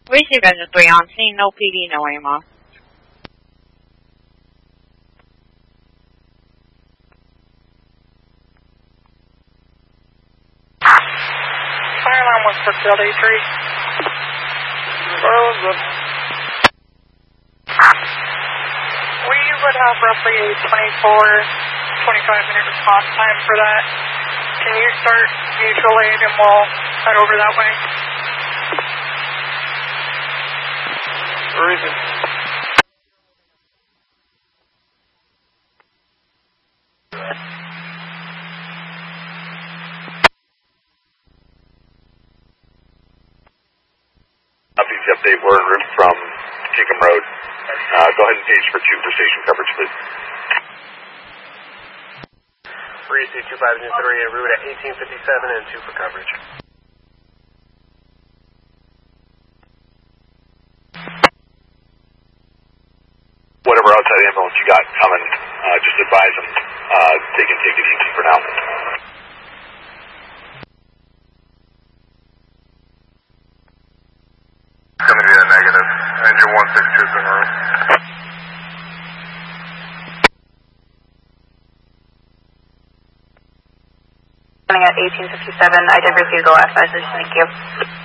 Receive engine 3 on scene, no PD, no AMO. Fire alarm was for field A3. We would have roughly a 25-minute response time for that. Can you start mutual aid and we'll head over that way? Reason. Update, we're en route from Kickham Road. Go ahead and page for 2 for station coverage, please. 3C25 Engine 3 en route at 1857 and 2 for coverage. Whatever outside ambulance you got coming, just advise them they can take it easy for now. It's going to be a negative. Engine 162 is en route. At 1857, I did receive the last message, thank you.